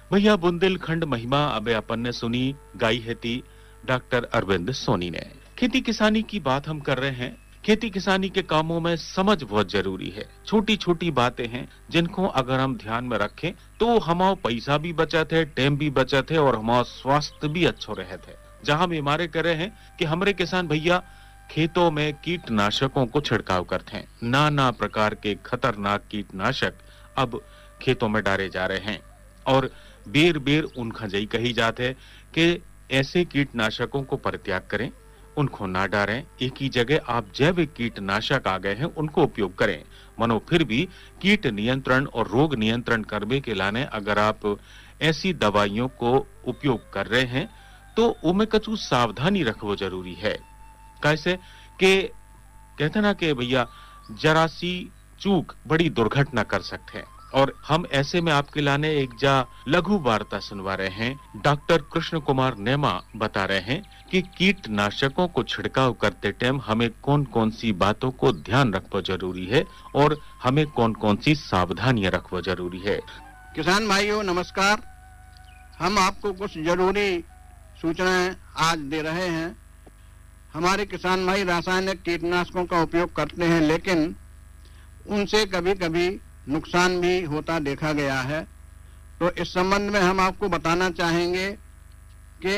भैया बुंदेलखंड महिमा अबे अपन ने सुनी, गाई है थी डॉक्टर अरविंद सोनी ने। खेती किसानी की बात हम कर रहे हैं। खेती किसानी के कामों में समझ बहुत जरूरी है। छोटी छोटी बातें हैं जिनको अगर हम ध्यान में रखें तो हमारा पैसा भी बचत है, टाइम भी बचत है और हमारा स्वास्थ्य भी अच्छा रहता है। जहां बीमारे कर रहे हैं कि हमारे किसान भैया खेतों में कीटनाशकों को छिड़काव करते हैं। नाना प्रकार के खतरनाक कीटनाशक अब खेतों में डाले जा रहे हैं और बेर बेर उनका जई कही जाते है कि ऐसे कीटनाशकों को परित्याग करें, उनको ना डालें। एक ही जगह आप जैविक कीटनाशक आ गए हैं, उनको उपयोग करें। मनो फिर भी कीट नियंत्रण और रोग नियंत्रण करने के लाने अगर आप ऐसी दवाइयों को उपयोग कर रहे हैं तो उनमें कछु सावधानी रखना जरूरी है। कैसे कि कहते ना कि भैया जरा सी चूक बड़ी दुर्घटना कर सकते हैं। और हम ऐसे में आपके लाने एक जा लघु वार्ता सुनवा रहे हैं। डॉक्टर कृष्ण कुमार नेमा बता रहे हैं कि कीटनाशकों को छिड़काव करते टाइम हमें कौन-कौन सी बातों को ध्यान रखना जरूरी है और हमें कौन-कौन सी सावधानियां रखना जरूरी है। किसान भाइयों नमस्कार। हम आपको कुछ जरूरी सूचनाएं आज दे रहे हैं। हमारे किसान भाई रासायनिक कीटनाशकों का उपयोग करते हैं, लेकिन उनसे कभी-कभी नुकसान भी होता देखा गया है। तो इस संबंध में हम आपको बताना चाहेंगे